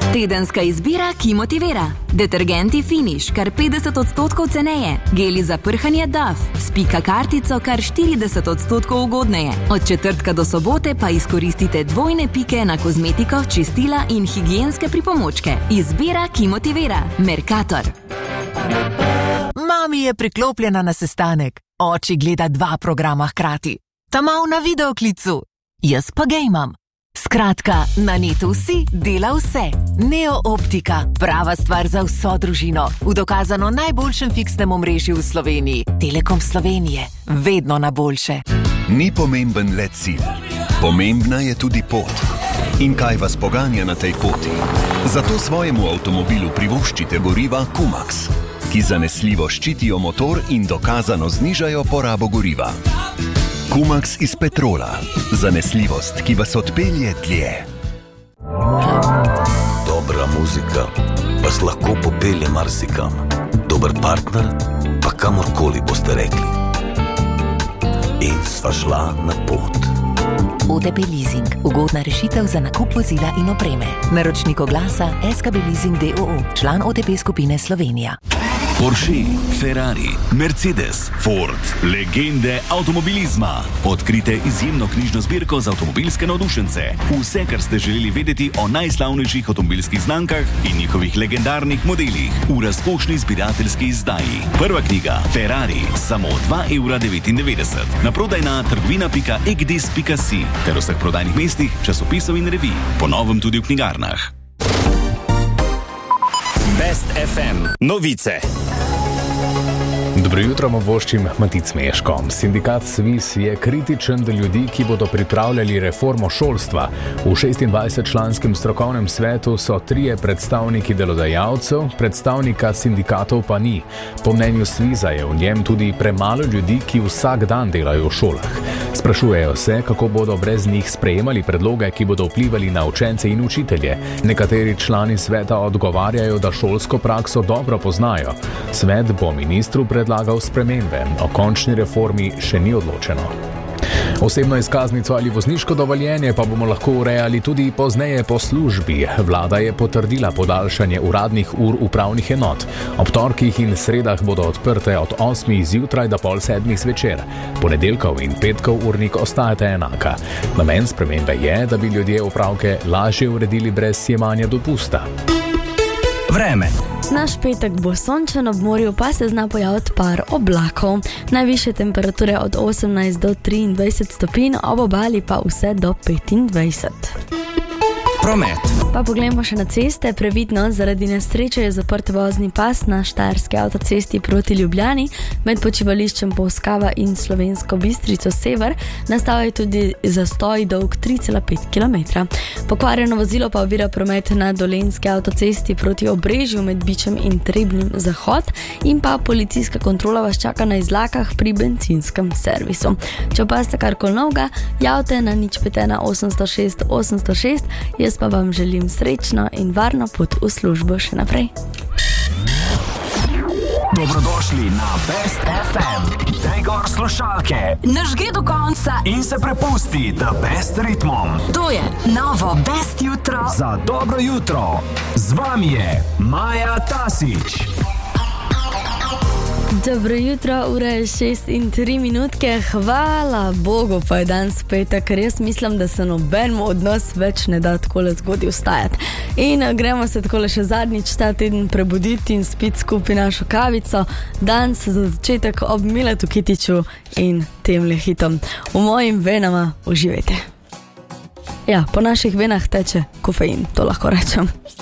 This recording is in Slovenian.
Tedenska izbira, ki motivira. Detergenti Finish, kar 50% ceneje. Geli za prhanje Dove, s Pika kartico kar 40% ugodneje. Od četrtka do sobote pa izkoristite dvojne pike na kozmetiko, čistila in higienske pripomočke. Izbira, ki motivira. Mercator. Mami je priklopljena na sestanek. Oči gleda 2 programa hkrati. Ta mal na videoklicu. Jaz pa gejmam. Skratka, na netu vsi dela vse. Neo Optika, prava stvar za vso družino. V dokazano najboljšem fiksnem omrežju v Sloveniji. Telekom Slovenije, vedno na boljše. Ni pomemben le cilj. Pomembna je tudi pot. In kaj vas poganja na tej poti? Zato svojemu avtomobilu privoščite goriva Kumax, ki zanesljivo ščitijo motor in dokazano znižajo porabo goriva. Kumax iz Petrola. Zanesljivost, ki vas odpelje dlje. Dobra muzika vas lahko popelje marsikam. Dober partner pa kamorkoli boste rekli. In sva šla na pot. OTP Leasing. Ugodna rešitev za nakup vozila in opreme. Naročnik oglasa SKB Leasing d.o.o. Član OTP skupine Slovenija. Porsche, Ferrari, Mercedes, Ford, legende avtomobilizma. Odkrite izjemno knjižno zbirko za avtomobilske navdušence. Vse, kar ste želeli vedeti o najslavnejših avtomobilskih znamkah in njihovih legendarnih modelih v razkošni zbirateljski izdaji. Prva knjiga, Ferrari, samo 2,99 €. Naprodaj na trgovina.egdis.si ter vseh prodajnih mestih, časopisov in revij. Po novem tudi v knjigarnah. Best FM novice. Dobro jutro, voščim Matic Meško. Sindikat SVIS je kritičen do ljudi, ki bodo pripravljali reformo šolstva. V 26-članskem strokovnem svetu so 3 predstavniki delodajalcev, predstavnika sindikatov pa ni. Po mnenju SVIS-a je v njem tudi premalo ljudi, ki vsak dan delajo v šolah. Sprašujejo se, kako bodo brez njih sprejemali predloge, ki bodo vplivali na učence in učitelje. Nekateri člani sveta odgovarjajo, da šolsko prakso dobro poznajo. Svet bo ministru predlagal spremembe, o končni reformi še ni odločeno. Osebno izkaznico ali vozniško dovoljenje pa bomo lahko urejali tudi pozneje po službi. Vlada je potrdila podaljšanje uradnih ur upravnih enot. Ob torkih in sredah bodo odprte od 8 zjutraj do pol 7 zvečer. Ponedeljkov in petkov urnik ostajata enaka. Namen spremembe je, da bi ljudje opravke lažje uredili brez jemanja dopusta. Vreme. Naš petek bo sončen, ob morju pa se zna pojaviti par oblakov. Najvišje temperature od 18 do 23 stopinj, ob obali pa vse do 25. Promet. Pa poglejmo še na ceste. Previdno, zaradi nesreče je zaprt vozni pas na Štajerski avtocesti proti Ljubljani med počivališčem Polskava in Slovensko Bistrico sever. Nastal je tudi zastoj dolg 3,5 km. Pokvarjeno vozilo pa ovira promet na Dolenjski avtocesti proti Obrežju med Bičem in Trebnjem zahod in pa policijska kontrola vas čaka na izlakah pri bencinskem servisu. Če pa ste karkoli novega, javite na 051 806 806. Jaz pa vam želim srečno in varno pot v službo še naprej. Dobrodošli na Best FM. Daj gor slušalke. Nažge do konca. In se prepusti The Best ritmom. To je novo Best jutro. Za dobro jutro. Z vami je Maja Tasić. Dobro jutro, ura je 6:03. Hvala Bogu pa je dan spet, ker jaz mislim, da se nobenemu od nas več ne da takole zgodaj vstajati. In gremo se takole še zadnjič ta teden prebuditi in spiti skupaj našo kavico. Danes za začetek ob Miletu Kitiću in temle hitom. V mojim venama uživajte. Ja, po naših venah teče kofein, to lahko rečem.